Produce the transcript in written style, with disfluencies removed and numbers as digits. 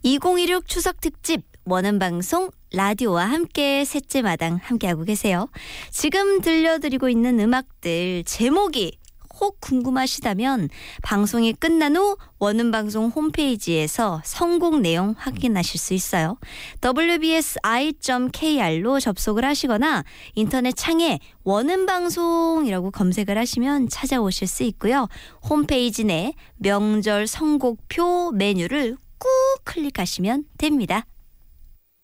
2016 추석 특집 원음방송 라디오와 함께 셋째 마당 함께하고 계세요. 지금 들려드리고 있는 음악들 제목이 혹 궁금하시다면 방송이 끝난 후 원음방송 홈페이지에서 선곡 내용 확인하실 수 있어요. wbsi.kr로 접속을 하시거나 인터넷 창에 원음방송이라고 검색을 하시면 찾아오실 수 있고요. 홈페이지 내 명절 선곡표 메뉴를 꾹 클릭하시면 됩니다.